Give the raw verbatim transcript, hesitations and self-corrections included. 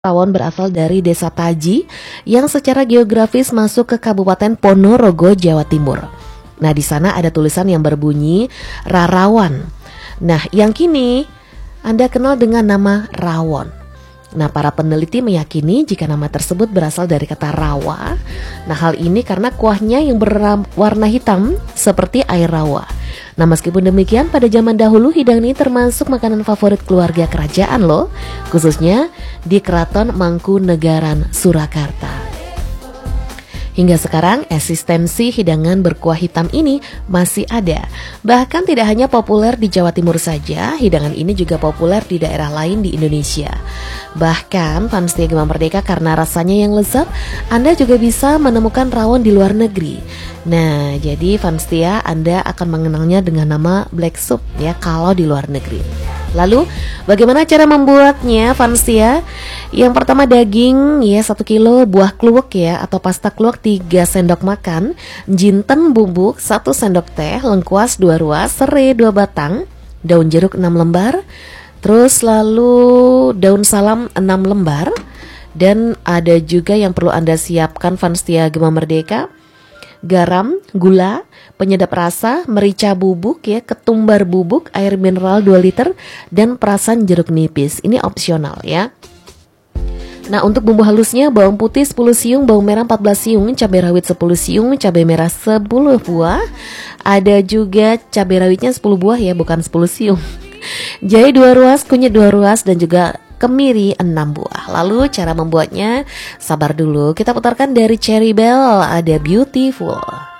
Rawon berasal dari Desa Taji yang secara geografis masuk ke Kabupaten Ponorogo, Jawa Timur. Nah, di sana ada tulisan yang berbunyi Rarawan. Nah, yang kini Anda kenal dengan nama rawon. Nah, para peneliti meyakini jika nama tersebut berasal dari kata rawa. Nah, hal ini karena kuahnya yang berwarna hitam seperti air rawa. Nah, meskipun demikian, pada zaman dahulu hidangan ini termasuk makanan favorit keluarga kerajaan loh, khususnya di Keraton Mangkunegaran, Surakarta. Hingga sekarang, eksistensi hidangan berkuah hitam ini masih ada. Bahkan tidak hanya populer di Jawa Timur saja, hidangan ini juga populer di daerah lain di Indonesia. Bahkan, fans setia Gema Merdeka karena rasanya yang lezat, Anda juga bisa menemukan rawon di luar negeri. Nah, jadi fans setia Anda akan mengenalnya dengan nama black soup ya kalau di luar negeri. Lalu, bagaimana cara membuatnya, fans setia? Yang pertama, daging ya satu kilo, buah kluwek ya atau pasta kluwek tiga sendok makan, jinten bubuk satu sendok teh, lengkuas dua ruas, serai dua batang, daun jeruk enam lembar, terus lalu daun salam enam lembar, dan ada juga yang perlu Anda siapkan fans setia Gema Merdeka, garam, gula, penyedap rasa, merica bubuk ya, ketumbar bubuk, air mineral dua liter, dan perasan jeruk nipis. Ini opsional ya. Nah, untuk bumbu halusnya, bawang putih sepuluh siung, bawang merah empat belas siung, cabai rawit sepuluh siung, cabai merah sepuluh buah. Ada juga cabai rawitnya sepuluh buah ya, bukan sepuluh siung. Jahe dua ruas, kunyit dua ruas, dan juga kemiri enam buah. Lalu cara membuatnya, sabar dulu, kita putarkan dari Cherry Bell, ada Beautiful.